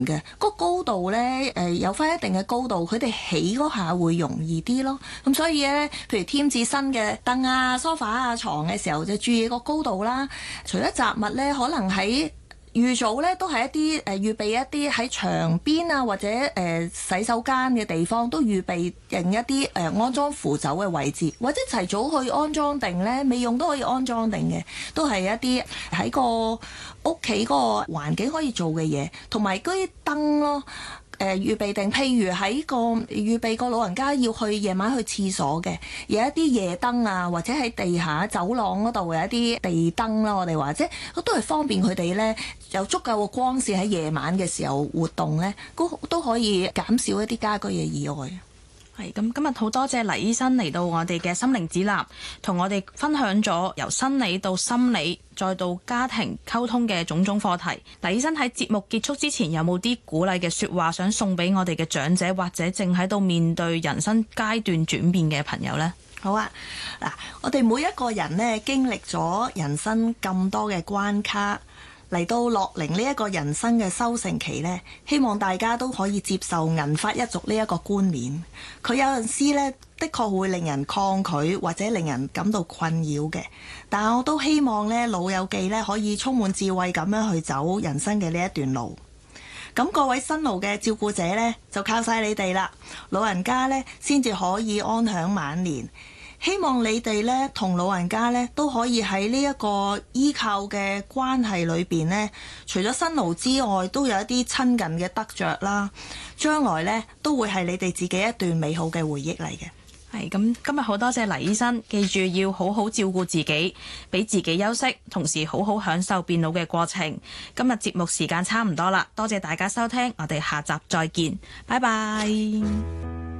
嘅，個高度咧有翻一定嘅高度，佢哋起嗰下會容易啲咯。咁所以咧，譬如添置新嘅凳啊、梳化啊、床嘅時候，就注意個高度啦。除咗雜物咧，可能喺預早咧都係一啲預備一啲喺牆邊啊，或者洗手間嘅地方都預備定一啲安裝扶手嘅位置，或者提早去安裝定咧，未用都可以安裝定嘅，都係一啲喺個屋企嗰個環境可以做嘅嘢，同埋嗰啲燈咯。預備定，譬如喺預備個老人家要去夜晚去廁所嘅，有一啲夜燈啊，或者喺地下走廊嗰度有一啲地燈啦，我哋話即係都係方便佢哋呢，有足夠嘅光線喺夜晚嘅時候活動呢，都可以減少一啲家居嘅意外。 係咁，今日好多謝黎醫生嚟到我哋嘅心靈指南，同我哋分享咗由生理到心理再到家庭溝通嘅種種課題。黎醫生喺節目結束之前，有冇啲鼓勵嘅說話想送俾我哋嘅長者，或者正喺度面對人生階段轉變嘅朋友呢？ 好啊，嗱，我哋每一個人呢，經歷咗人生咁多嘅關卡，嚟到樂齡呢一個人生嘅收成期呢，希望大家都可以接受銀髮一族呢一個觀念。佢有陣時呢，的確會令人抗拒或者令人感到困擾嘅，但我都希望呢，老友記呢可以充滿智慧咁樣去走人生嘅呢一段路。咁各位辛勞嘅照顧者呢，就靠晒你哋啦，老人家呢，先至可以安享晚年。希望你哋呢同老人家呢都可以喺呢一個依靠嘅關係裏邊呢，除咗辛勞之外，都有一啲親近嘅得着啦。將來呢都會係你哋自己一段美好嘅回憶嚟嘅。 係咁，今日好多謝黎醫生，記住要好好照顧自己，俾自己休息，同時好好享受變老嘅過程。今日節目時間差唔多啦，多謝大家收聽，我哋下集再見，拜拜。